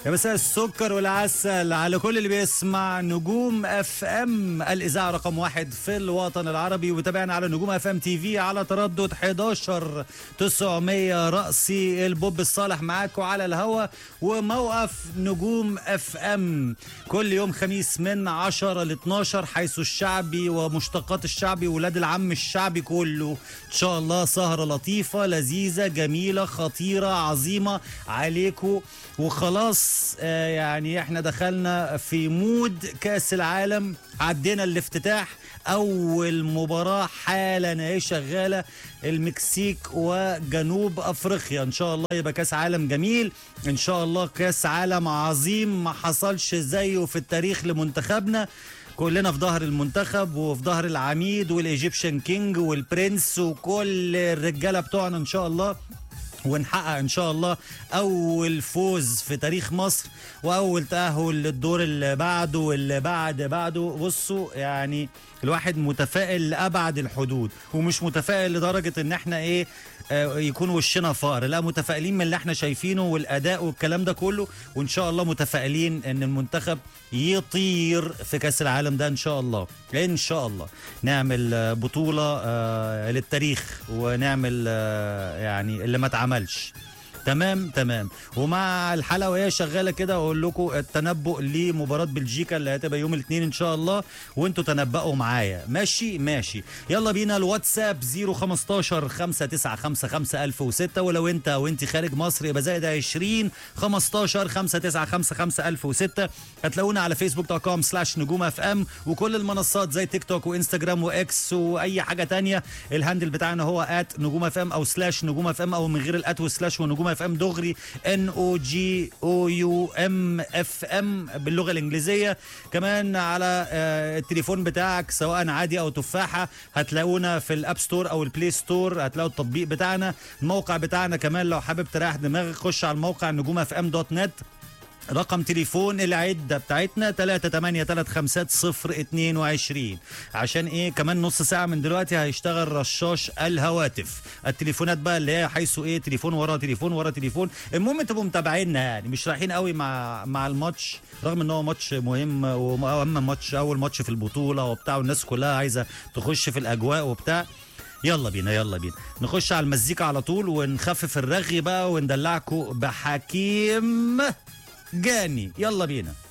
يا مساء السكر والعسل على كل اللي بيسمع نجوم اف ام، الاذاعه رقم 1 في الوطن العربي، وتابعنا على نجوم اف ام تي في على تردد 11900 رأسي البوب الصالح معاكم على الهوا، وموقف نجوم اف ام كل يوم خميس من 10 ل 12، حيث الشعبي ومشتقات الشعبي ولاد العم الشعبي كله. ان شاء الله سهره لطيفه لذيذه جميله خطيره عظيمه عليكم. وخلاص يعني احنا دخلنا في مود كأس العالم، عدينا الافتتاح، اول مباراة حالا اهي شغالة، المكسيك وجنوب افريقيا. ان شاء الله يبقى كأس عالم جميل، ان شاء الله كأس عالم عظيم ما حصلش زيه في التاريخ لمنتخبنا. كلنا في ظهر المنتخب وفي ظهر العميد والايجيبشن كينج والبرنس وكل الرجالة بتوعنا ان شاء الله، ونحقق ان شاء الله اول فوز في تاريخ مصر واول تأهل للدور اللي بعده واللي بعده. بصوا يعني الواحد متفائل لأبعد الحدود، ومش متفائل لدرجة ان احنا يكون وشنا فقر، لا متفائلين من اللي احنا شايفينه والاداء والكلام ده كله، وان شاء الله متفائلين ان المنتخب يطير في كاس العالم ده ان شاء الله. ان شاء الله نعمل بطولة للتاريخ، ونعمل يعني اللي ما اتعملش. تمام. ومع الحلقه وهي شغاله كده اقول لكم التنبؤ لمباراه بلجيكا اللي هتبقى يوم الاثنين ان شاء الله، وانتوا تنبؤوا معايا. ماشي يلا بينا. الواتساب 015 5955 1006، ولو انت وانت خارج مصر يبقى زائد 20 15 5955 1006. هتلاقونا على facebook.com/نجوم اف ام، وكل المنصات زي تيك توك وانستجرام واكس واي حاجه تانية. الهاندل بتاعنا هو @نجوم اف ام او /نجوم اف ام، او من غير الات وسلاش ونجوم اف ام دغري NOGOUMFM باللغه الانجليزيه. كمان على التليفون بتاعك سواء عادي او تفاحه هتلاقونا في الاب ستور او البلاي ستور، هتلاقوا التطبيق بتاعنا. الموقع بتاعنا كمان لو حابب تريح دماغك خش على الموقع نجومfm.net. رقم تليفون العدة بتاعتنا 3835022. عشان كمان نص ساعة من دلوقتي هيشتغل رشاش الهواتف. التليفونات بقى اللي هي حيث تليفون ورا تليفون ورا تليفون. المهم تبقوا متابعيننا، يعني مش رايحين قوي مع الماتش، رغم ان هو ماتش مهم واهم ماتش، اول ماتش في البطولة وبتاع، والناس كلها عايزة تخش في الاجواء وبتاع. يلا بينا نخش على المزيكا على طول، ونخفف الرغي بقى وندلعكم بحكيم جاني. يلا بينا.